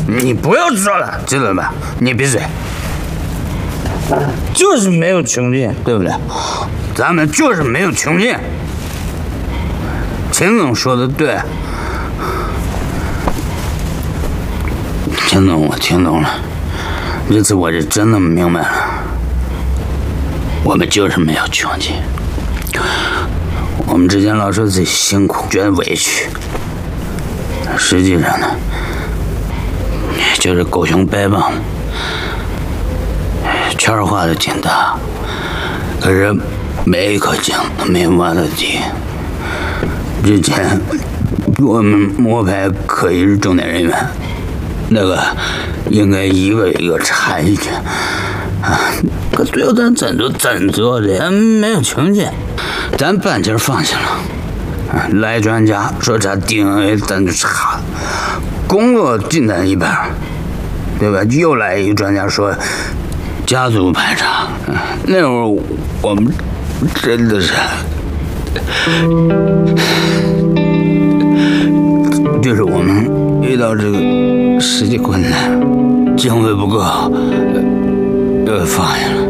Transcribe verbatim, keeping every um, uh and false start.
你不要说了，知道吧？你闭嘴。就是没有穷尽，对不对？咱们就是没有穷尽。秦总说的对，秦总，我听懂了，这次我是真的明白了，我们就是没有穷尽。我们之前老说自己辛苦，觉得委屈，实际上呢，就是狗熊掰棒子。圈儿画的挺大，可是每一口井都没挖到底。之前我们摸排可疑是重点人员，那个应该一个一个查一查啊。可最后咱怎做怎做的，咱没有穷尽，咱半截放下了。啊，来专家说查 D N A， 咱就查，工作进展一半，对吧？又来一个专家说。家族排查，那会儿我们真的是，就是我们遇到这个实际困难，经费不够，又放下了。